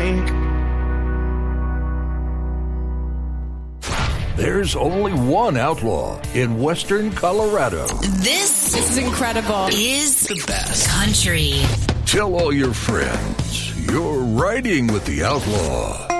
drink. There's only one outlaw in Western Colorado. This is incredible. Is the best country. Tell all your friends you're riding with the outlaw.